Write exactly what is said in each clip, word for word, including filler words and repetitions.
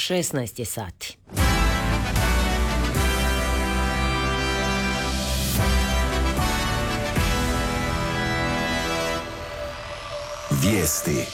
šesnaest je sati. Vijesti.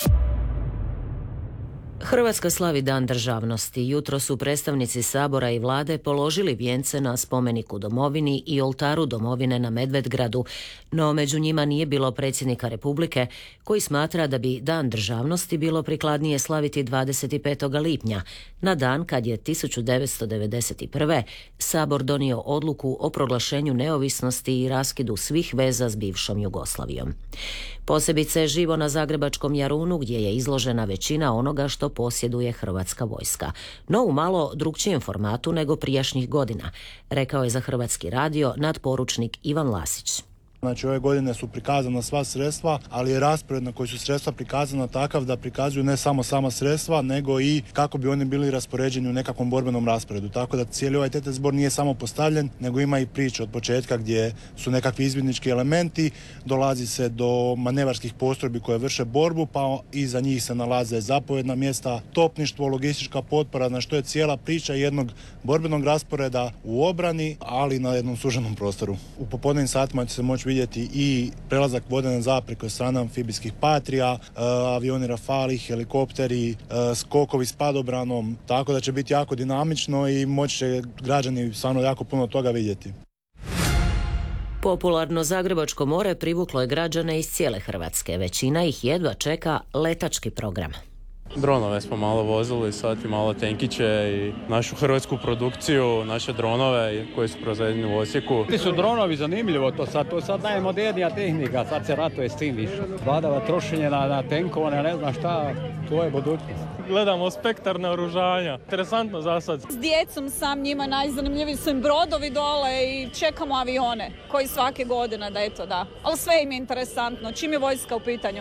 Hrvatska slavi Dan državnosti. Jutro su predstavnici Sabora i vlade položili vijence na spomeniku domovini i oltaru domovine na Medvedgradu, no među njima nije bilo predsjednika Republike, koji smatra da bi Dan državnosti bilo prikladnije slaviti dvadeset petog lipnja, na dan kad je tisuću devetsto devedeset prve. Sabor donio odluku o proglašenju neovisnosti i raskidu svih veza s bivšom Jugoslavijom. Posebice živo na zagrebačkom Jarunu, gdje je izložena većina onoga što posjeduje Hrvatska vojska, no u malo drukčijem formatu nego prijašnjih godina, rekao je za Hrvatski radio nadporučnik Ivan Lasić. Znači, ove godine su prikazana sva sredstva, ali je raspored na koji su sredstva prikazana takav da prikazuju ne samo sama sredstva, nego i kako bi oni bili raspoređeni u nekakvom borbenom rasporedu. Tako da cijeli ovaj T T zbor nije samo postavljen, nego ima i priču od početka gdje su nekakvi izvidnički elementi, dolazi se do manevarskih postrojbi koje vrše borbu, pa iza njih se nalaze zapovjedna mjesta, topništvo, logistička potpora, na što je cijela priča jednog borbenog rasporeda u obrani, ali na jednom suženom prostoru. U popodnevnim satima će se moći vidjeti i prelazak vodene zapreke od strane amfibijskih Patrija, avioni Rafali, helikopteri, skokovi s padobranom, tako da će biti jako dinamično i moći će građani stvarno jako puno toga vidjeti. Popularno Zagrebačko more privuklo je građane iz cijele Hrvatske. Većina ih jedva čeka letački program. Dronove smo malo vozili, sad i malo tenkiće i našu hrvatsku produkciju, naše dronove koji su proizvedeni u Osijeku. Ti su dronovi zanimljivo, to sad, to sad najmodernija tehnika, sad se ratuje s tim više. Vladava trošenje na, na tenkove, ne znam šta, to je budućnost. Gledamo spektar naoružanja, interesantno za sad. S djecom sam, njima najzanimljiviji su im brodovi dole i čekamo avione, koji svake godine, da eto da. Ali sve im je interesantno, čim je vojska u pitanju.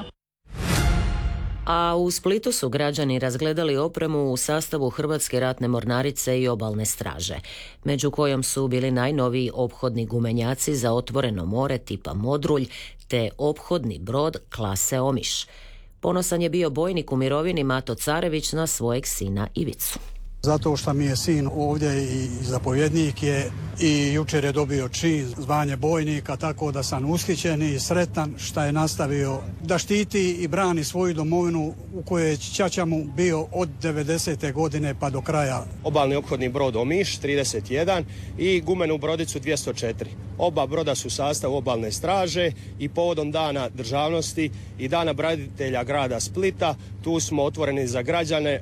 A u Splitu su građani razgledali opremu u sastavu Hrvatske ratne mornarice i obalne straže, među kojom su bili najnoviji ophodni gumenjaci za otvoreno more tipa Modrulj te ophodni brod klase Omiš. Ponosan je bio bojnik u mirovini Mato Carević na svojeg sina Ivicu. Zato što mi je sin ovdje i zapovjednik je i jučer je dobio čin, zvanje bojnika, tako da sam ushićen i sretan što je nastavio da štiti i brani svoju domovinu u kojoj je ćaća mu bio od devedesete godine pa do kraja. Obalni ophodni brod Omiš trideset jedan i gumenu brodicu dvjesto četiri. Oba broda su u sastavu obalne straže i povodom Dana državnosti i Dana branitelja grada Splita tu smo otvoreni za građane.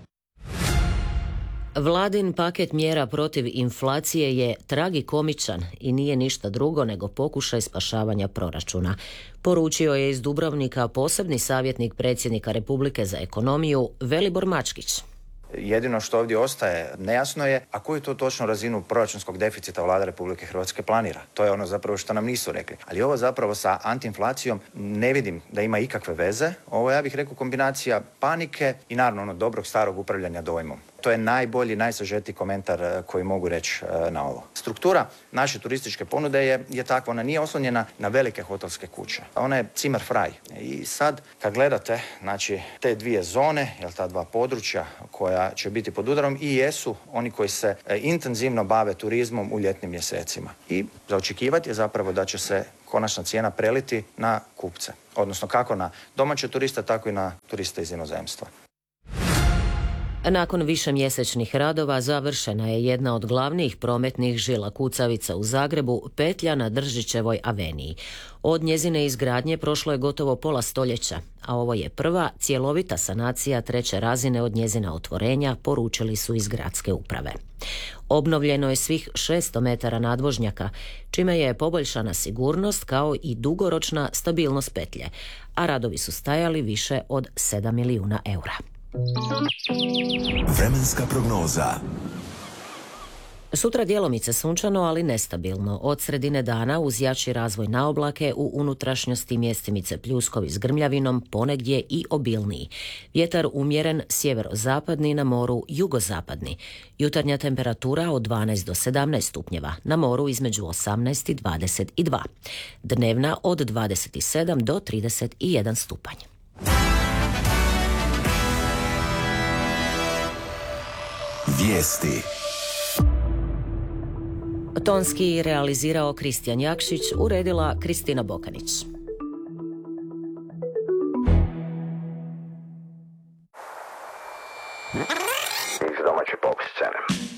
Vladin paket mjera protiv inflacije je tragikomičan i nije ništa drugo nego pokušaj spašavanja proračuna. Poručio je iz Dubrovnika posebni savjetnik predsjednika Republike za ekonomiju Velibor Mačkić. Jedino što ovdje ostaje nejasno je, a koju to točno razinu proračunskog deficita Vlada Republike Hrvatske planira. To je ono zapravo što nam nisu rekli. Ali ovo zapravo sa antiinflacijom ne vidim da ima ikakve veze. Ovo ja bih rekao kombinacija panike i naravno ono dobrog starog upravljanja dojmom. To je najbolji, najsažetiji komentar koji mogu reći na ovo. Struktura naše turističke ponude je, je takva, ona nije oslonjena na velike hotelske kuće. Ona je Zimmer frei. I sad kad gledate znači, te dvije zone, jel, ta dva područja koja će biti pod udarom i jesu oni koji se e, intenzivno bave turizmom u ljetnim mjesecima. I za očekivati je zapravo da će se konačna cijena preliti na kupce. Odnosno kako na domaće turiste, tako i na turiste iz inozemstva. Nakon višemjesečnih radova završena je jedna od glavnih prometnih žila kucavica u Zagrebu, petlja na Držićevoj aveniji. Od njezine izgradnje prošlo je gotovo pola stoljeća, a ovo je prva cjelovita sanacija treće razine od njezina otvorenja, poručili su iz gradske uprave. Obnovljeno je svih šesto metara nadvožnjaka, čime je poboljšana sigurnost kao i dugoročna stabilnost petlje, a radovi su stajali više od sedam milijuna eura. Vremenska prognoza. Sutra djelomice sunčano, ali nestabilno. Od sredine dana uz jači razvoj na oblake u unutrašnjosti mjestimice pljuskovi s grmljavinom, ponegdje i obilniji. Vjetar umjeren sjeverozapadni, na moru jugozapadni. Jutarnja temperatura od dvanaest do sedamnaest stupnjeva, na moru između osamnaest i dvadeset dva. Dnevna od dvadeset sedam do trideset jedan stupanj. Vijesti. Tonski realizirao Kristijan Jakšić, uredila Kristina Bokanić. Iz domaće pop scene.